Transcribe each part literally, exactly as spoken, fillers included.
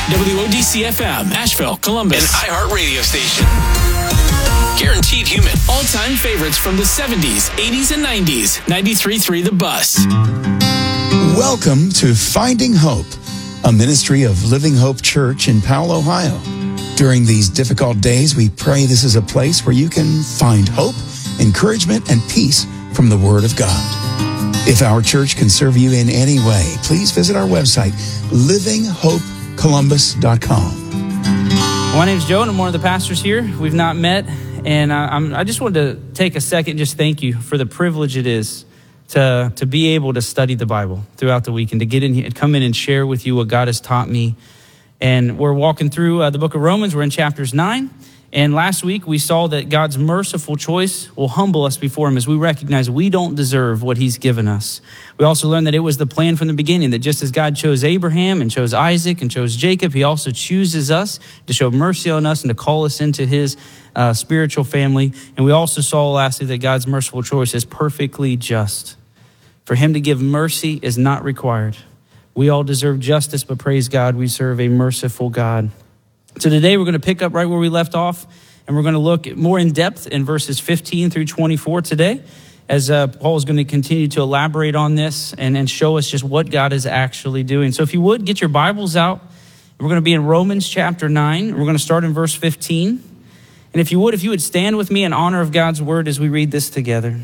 W O D C F M, Asheville, Columbus. An iHeart radio station. Guaranteed human. All-time favorites from the seventies, eighties, and nineties. ninety-three point three The Bus. Welcome to Finding Hope, a ministry of Living Hope Church in Powell, Ohio. During these difficult days, we pray this is a place where you can find hope, encouragement, and peace from the Word of God. If our church can serve you in any way, please visit our website, living hope columbus dot com. My name's Joe, and I'm one of the pastors here. We've not met, and I, I'm, I just wanted to take a second and just thank you for the privilege it is to, to be able to study the Bible throughout the week and to get in here and come in and share with you what God has taught me. And we're walking through uh, the book of Romans. We're in chapters nine. And last week, we saw that God's merciful choice will humble us before him as we recognize we don't deserve what he's given us. We also learned that it was the plan from the beginning, that just as God chose Abraham and chose Isaac and chose Jacob, he also chooses us to show mercy on us and to call us into his uh, spiritual family. And we also saw lastly that God's merciful choice is perfectly just. For him to give mercy is not required. We all deserve justice, but praise God, we serve a merciful God. So today we're going to pick up right where we left off, and we're going to look more in depth in verses fifteen through twenty-four today, as uh, Paul is going to continue to elaborate on this and, and show us just what God is actually doing. So if you would, get your Bibles out. We're going to be in Romans chapter nine. We're going to start in verse fifteen. And if you would, if you would stand with me in honor of God's word as we read this together.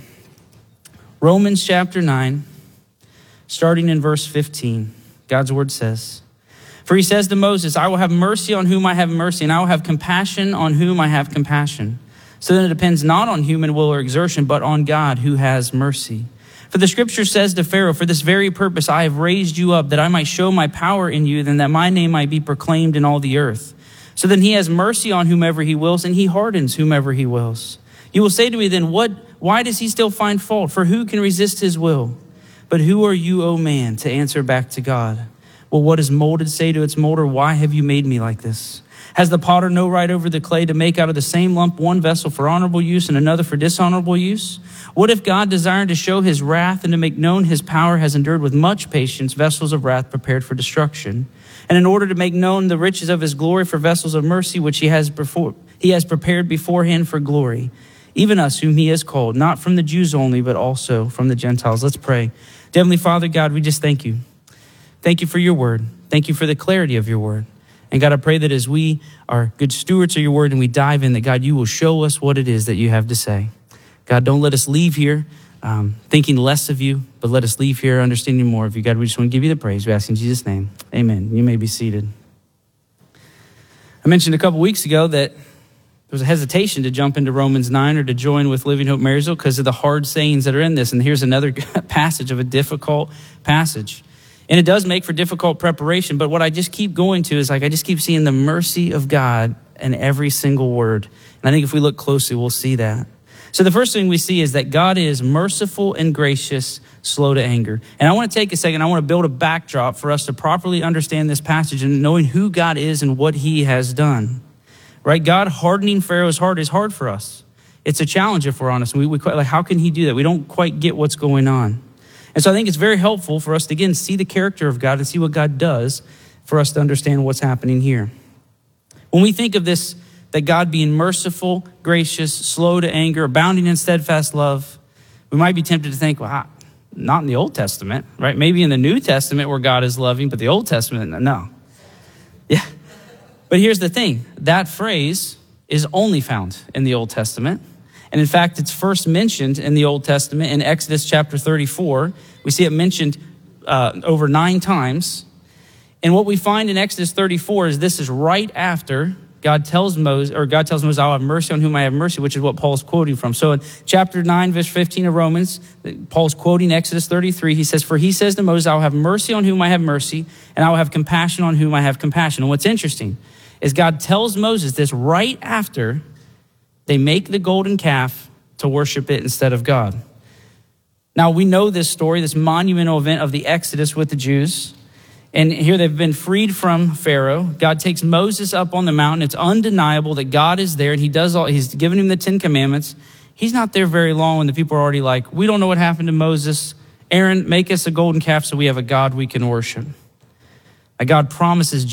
Romans chapter nine, starting in verse fifteen. God's word says, "For he says to Moses, I will have mercy on whom I have mercy, and I will have compassion on whom I have compassion. So then it depends not on human will or exertion, but on God who has mercy. For the scripture says to Pharaoh, for this very purpose I have raised you up, that I might show my power in you, and that my name might be proclaimed in all the earth. So then he has mercy on whomever he wills, and he hardens whomever he wills. You will say to me then, what? Why does he still find fault? For who can resist his will? But who are you, O man, to answer back to God? Well, what does molded say to its molder? Why have you made me like this? Has the potter no right over the clay to make out of the same lump one vessel for honorable use and another for dishonorable use? What if God, desiring to show his wrath and to make known his power, has endured with much patience vessels of wrath prepared for destruction? And in order to make known the riches of his glory for vessels of mercy, which he has before, he has prepared beforehand for glory, even us whom he has called, not from the Jews only, but also from the Gentiles." Let's pray. Heavenly Father, God, we just thank you. Thank you for your word. Thank you for the clarity of your word. And God, I pray that as we are good stewards of your word and we dive in, that God, you will show us what it is that you have to say. God, don't let us leave here um, thinking less of you, but let us leave here understanding more of you. God, we just want to give you the praise. We ask in Jesus' name. Amen. You may be seated. I mentioned a couple weeks ago that there was a hesitation to jump into Romans nine or to join with Living Hope Marysville because of the hard sayings that are in this. And here's another passage of a difficult passage. And it does make for difficult preparation, but what I just keep going to is like I just keep seeing the mercy of God in every single word. And I think if we look closely, we'll see that. So the first thing we see is that God is merciful and gracious, slow to anger. And I want to take a second, I want to build a backdrop for us to properly understand this passage and knowing who God is and what he has done. Right? God hardening Pharaoh's heart is hard for us. It's a challenge if we're honest. We, we quite, like, how can he do that? We don't quite get what's going on. And so I think it's very helpful for us to, again, see the character of God and see what God does for us to understand what's happening here. When we think of this, that God being merciful, gracious, slow to anger, abounding in steadfast love, we might be tempted to think, well, not in the Old Testament, right? Maybe in the New Testament where God is loving, but the Old Testament, no. Yeah. But here's the thing. That phrase is only found in the Old Testament. And in fact, it's first mentioned in the Old Testament in Exodus chapter thirty-four. We see it mentioned uh, over nine times. And what we find in Exodus thirty-four is this is right after God tells Moses, or God tells Moses, I'll have mercy on whom I have mercy, which is what Paul's quoting from. So in chapter nine, verse fifteen of Romans, Paul's quoting Exodus thirty-three. He says, for he says to Moses, I'll have mercy on whom I have mercy, and I will have compassion on whom I have compassion. And what's interesting is God tells Moses this right after they make the golden calf to worship it instead of God. Now, we know this story, this monumental event of the Exodus with the Jews. And here they've been freed from Pharaoh. God takes Moses up on the mountain. It's undeniable that God is there, and he does all, he's given him the Ten Commandments. He's not there very long when the people are already like, we don't know what happened to Moses. Aaron, make us a golden calf so we have a God we can worship. God promises